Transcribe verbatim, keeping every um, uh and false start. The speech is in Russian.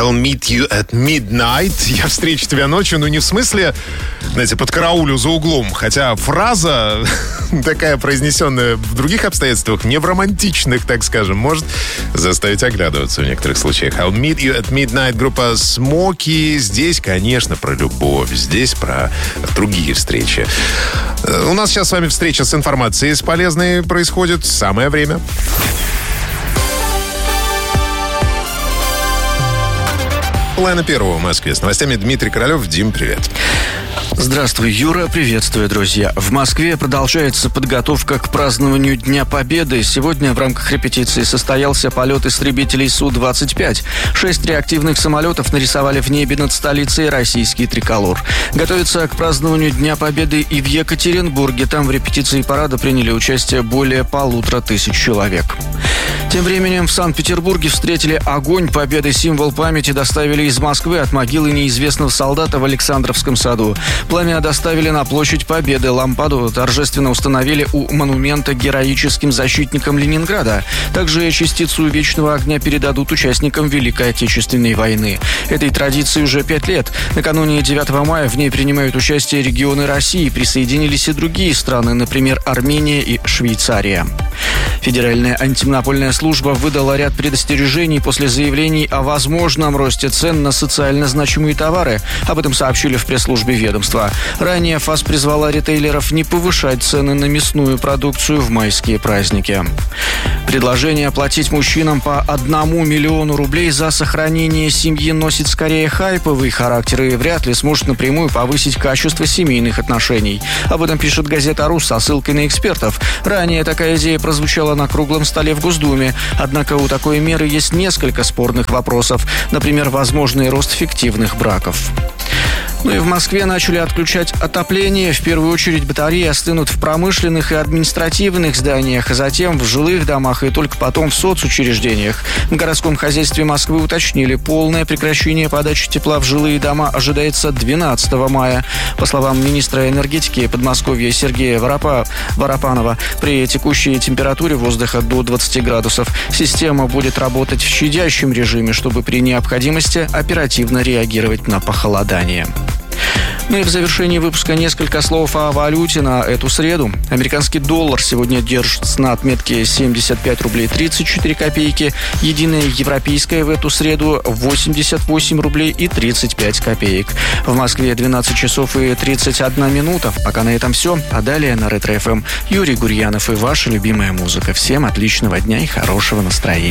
I'll meet you at midnight. Я встречу тебя ночью, но не в смысле, знаете, подкараулю за углом. Хотя фраза такая, произнесенная в других обстоятельствах, не в романтичных, так скажем, может заставить оглядываться в некоторых случаях. I'll meet you at midnight. Группа Смоки. Здесь, конечно, про любовь. Здесь про другие встречи. У нас сейчас с вами встреча с информацией с полезной происходит. Самое время. Половина первого в Москве. С новостями Дмитрий Королев. Дим, привет. Здравствуй, Юра. Приветствую, друзья. В Москве продолжается подготовка к празднованию Дня Победы. Сегодня в рамках репетиции состоялся полет истребителей Су двадцать пять. Шесть реактивных самолетов нарисовали в небе над столицей российский триколор. Готовится к празднованию Дня Победы и в Екатеринбурге. Там в репетиции парада приняли участие более полутора тысяч человек. Тем временем в Санкт-Петербурге встретили огонь победы. Символ памяти доставили из Москвы от могилы неизвестного солдата в Александровском саду. Пламя доставили на площадь Победы. Лампаду торжественно установили у монумента героическим защитникам Ленинграда. Также частицу вечного огня передадут участникам Великой Отечественной войны. Этой традиции уже пять лет. Накануне девятого мая в ней принимают участие регионы России. Присоединились и другие страны, например, Армения и Швейцария. Федеральная антимонопольная служба выдала ряд предостережений после заявлений о возможном росте цен на социально значимые товары. Об этом сообщили в пресс-службе ведомства. Ранее ФАС призвала ритейлеров не повышать цены на мясную продукцию в майские праздники. Предложение оплатить мужчинам по одному миллиону рублей за сохранение семьи носит скорее хайповый характер и вряд ли сможет напрямую повысить качество семейных отношений. Об этом пишет газета «Рус» со ссылкой на экспертов. Ранее такая идея прозвучала на круглом столе в Госдуме. Однако у такой меры есть несколько спорных вопросов. Например, возможный рост фиктивных браков. Ну и в Москве начали отключать отопление. В первую очередь батареи остынут в промышленных и административных зданиях, а затем в жилых домах и только потом в соцучреждениях. В городском хозяйстве Москвы уточнили, полное прекращение подачи тепла в жилые дома ожидается двенадцатого мая. По словам министра энергетики Подмосковья Сергея Воропа... Воропанова, при текущей температуре воздуха до двадцати градусов система будет работать в щадящем режиме, чтобы при необходимости оперативно реагировать на похолодание. Ну и в завершении выпуска несколько слов о валюте на эту среду. Американский доллар сегодня держится на отметке семьдесят пять рублей тридцать четыре копейки. Единая европейская в эту среду восемьдесят восемь рублей и тридцать пять копеек. В Москве двенадцать часов и тридцать одна минута. Пока на этом все. А далее на Ретро-ФМ Юрий Гурьянов и ваша любимая музыка. Всем отличного дня и хорошего настроения.